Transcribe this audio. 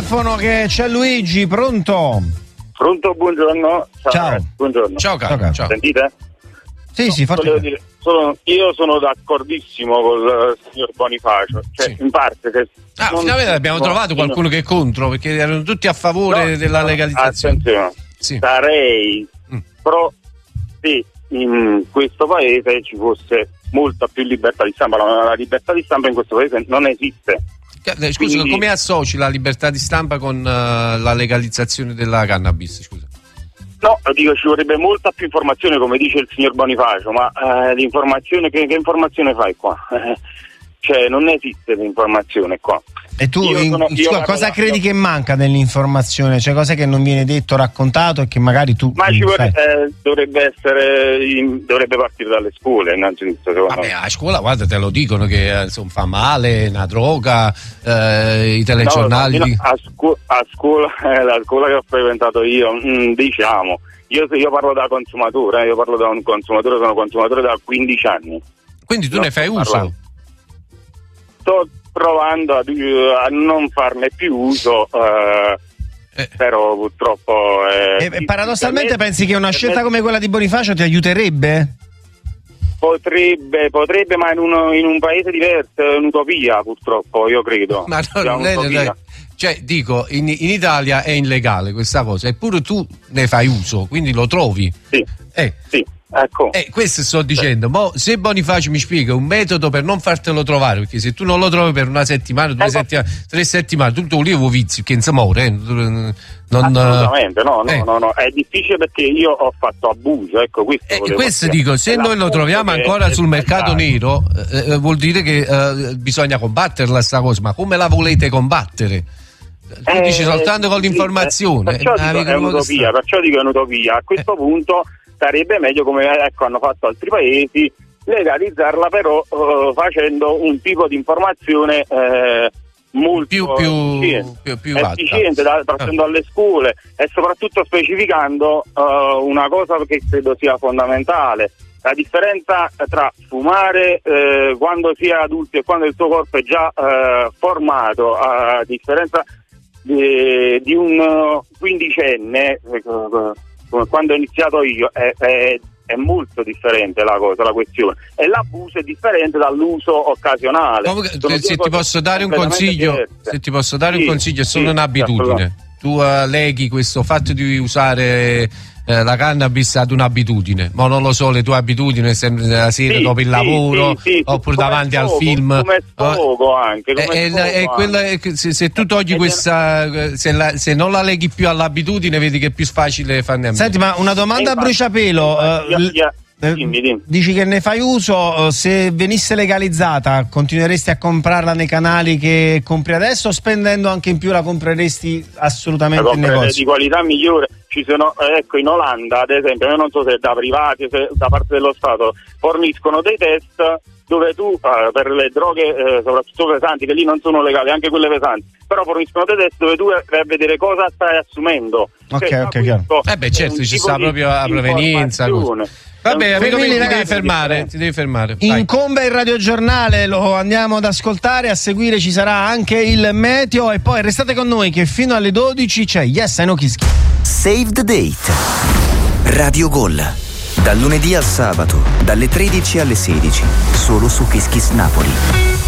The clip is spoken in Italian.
telefono che c'è Luigi, pronto? Pronto, buongiorno. Ciao. Buongiorno. Ciao caro. Ciao. Sentite? Sì, forte. Io sono d'accordissimo col signor Bonifacio, cioè Sì. in parte. Finalmente abbiamo trovato qualcuno che è contro, perché erano tutti a favore della legalizzazione. Attenzione, Sì. sarei pro se in questo paese ci fosse molta più libertà di stampa. La libertà di stampa in questo paese non esiste. Scusa, Quindi- come associ la libertà di stampa con la legalizzazione della cannabis? Scusa. No, dico, ci vorrebbe molta più informazione, come dice il signor Bonifacio, ma l'informazione, che informazione fai qua? Cioè, non esiste l'informazione qua. E tu Io cosa credi che manca nell'informazione? Cioè, cosa che non viene detto, raccontato e che magari tu Ma non sai? dovrebbe partire dalle scuole, innanzitutto. Vabbè, a scuola, guarda, te lo dicono che insomma, fa male, una droga, i telegiornali. No, a scuola, la scuola che ho frequentato io, diciamo, io parlo da consumatore, io parlo da un consumatore, sono consumatore da 15 anni. Quindi tu No, ne fai uso? parlando. Sto provando a non farne più uso, però purtroppo... paradossalmente pensi che una scelta come quella di Bonifacio ti aiuterebbe? Potrebbe, ma in un paese diverso, è un'utopia purtroppo, io credo. Ma cioè, dico, in Italia è illegale questa cosa, eppure tu ne fai uso, quindi lo trovi. Sì, sì, ecco. Questo sto dicendo. Mo, se Bonifacio mi spiega un metodo per non fartelo trovare, perché se tu non lo trovi per una settimana, 2 settimane, 3 settimane, tu lo lievo vizi, che non muore. Assolutamente, no, è difficile perché io ho fatto abuso, ecco, questo dico, se noi lo troviamo ancora sul mercato nero, vuol dire che bisogna combatterla sta cosa, ma come la volete combattere? Tu dici soltanto con l'informazione. Perciò dico è un'utopia. A questo punto sarebbe meglio, come hanno fatto altri paesi, legalizzarla, però facendo un tipo di informazione molto più efficiente, partendo dalle scuole e soprattutto specificando una cosa che credo sia fondamentale: la differenza tra fumare quando si è adulti e quando il tuo corpo è già formato, a differenza di un quindicenne, come quando ho iniziato io, è molto differente la questione, e l'abuso è differente dall'uso occasionale. Comunque, se ti posso dare un consiglio, è solo un'abitudine. Tu leghi questo fatto di usare la cannabis ad un'abitudine, ma non lo so, le tue abitudini sempre la sera dopo il lavoro, oppure davanti al film, come sfogo anche, se tu togli questa, se non la leghi più all'abitudine, vedi che è più facile farne a meno. Senti, ma una domanda a bruciapelo. Dimmi. Dici che ne fai uso, se venisse legalizzata continueresti a comprarla nei canali che compri adesso, o spendendo anche in più la compreresti assolutamente in negozio? Di qualità migliore. Ci sono, ecco, in Olanda ad esempio, io non so se da privati o se da parte dello Stato, forniscono dei test dove tu per le droghe soprattutto pesanti, che lì non sono legali, anche quelle pesanti, però forniscono dei test dove tu vai a vedere cosa stai assumendo. Ok, chiaro. Certo, ci sta proprio la provenienza. Vabbè, amico mio, ti devi fermare. Incombe il radiogiornale, lo andiamo ad ascoltare, a seguire ci sarà anche il meteo e poi restate con noi che fino alle 12 c'è Yes I Know Kiss. Save the Date. Radio Gol. Dal lunedì al sabato, dalle 13 alle 16, solo su Kiss Kiss Napoli.